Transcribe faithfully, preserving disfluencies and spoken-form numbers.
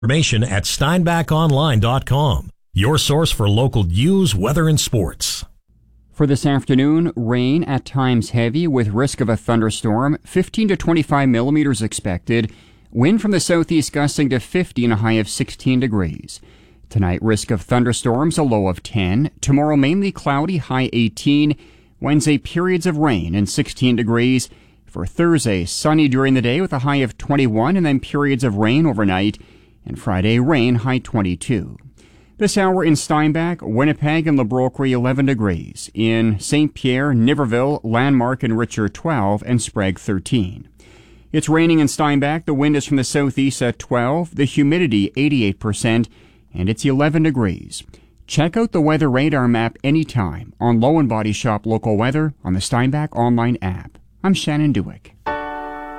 Information at steinbach online dot com, your source for local news, weather, and sports. For this afternoon, rain, at times heavy with risk of a thunderstorm, fifteen to twenty-five millimeters expected. Wind from the southeast gusting to fifty and a high of sixteen degrees. Tonight, risk of thunderstorms, a low of ten. Tomorrow, mainly cloudy, high eighteen. Wednesday, periods of rain and sixteen degrees. For Thursday, sunny during the day with a high of twenty-one and then periods of rain overnight. And Friday, rain, high twenty-two. This hour in Steinbach, Winnipeg and Le Brocquerie, eleven degrees. In Saint Pierre, Niverville, Landmark and Richard, twelve, and Sprague, thirteen. It's raining in Steinbach. The wind is from the southeast at twelve. The humidity, eighty-eight percent, and it's eleven degrees. Check out the weather radar map anytime on Low and Body Shop Local Weather on the Steinbach online app. I'm Shannon Dewick.